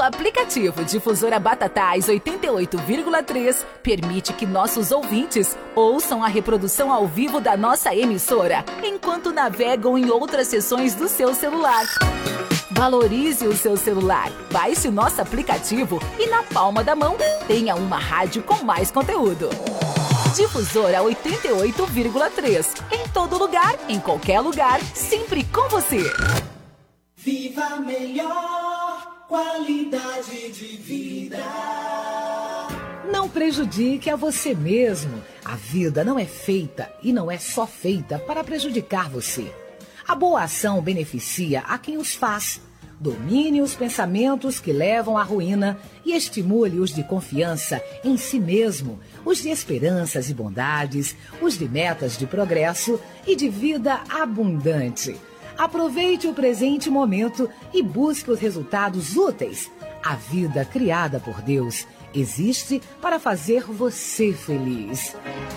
aplicativo Difusora Batatais 88,3 permite que nossos ouvintes ouçam a reprodução ao vivo da nossa emissora, enquanto navegam em outras seções do seu celular. Valorize o seu celular, baixe o nosso aplicativo e na palma da mão tenha uma rádio com mais conteúdo. Difusora 88,3. Em todo lugar, em qualquer lugar, sempre com você. Viva a melhor qualidade de vida. Não prejudique a você mesmo. A vida não é feita e não é só feita para prejudicar você. A boa ação beneficia a quem os faz. Domine os pensamentos que levam à ruína e estimule os de confiança em si mesmo, os de esperanças e bondades, os de metas de progresso e de vida abundante. Aproveite o presente momento e busque os resultados úteis. A vida criada por Deus existe para fazer você feliz.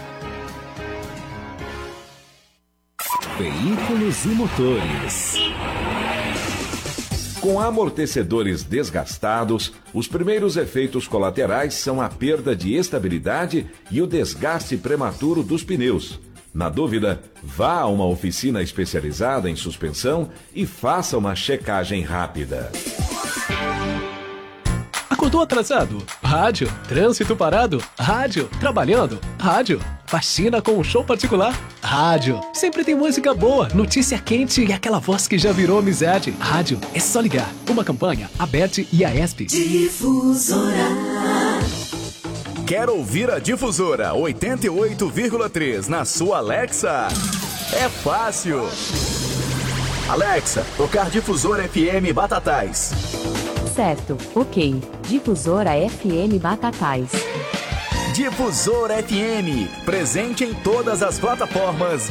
Veículos e motores. Com amortecedores desgastados, os primeiros efeitos colaterais são a perda de estabilidade e o desgaste prematuro dos pneus. Na dúvida, vá a uma oficina especializada em suspensão e faça uma checagem rápida. Acordou atrasado? Rádio. Trânsito parado? Rádio. Trabalhando? Rádio. Faxina com um show particular? Rádio. Sempre tem música boa, notícia quente e aquela voz que já virou amizade. Rádio. É só ligar. Uma campanha, a Bet e a ESP. Difusora. Quer ouvir a Difusora 88,3 na sua Alexa? É fácil. Alexa, tocar Difusora FM Batatais. Certo, ok. Difusora FM Batatais. Difusora FM, presente em todas as plataformas